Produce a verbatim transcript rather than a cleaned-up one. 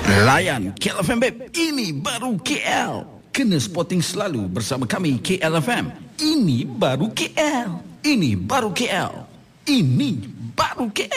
Layan K L F M, babe. Ini baru K L. Kena spotting selalu bersama kami K L F M. Ini baru K L. Ini baru K L. Ini baru K L.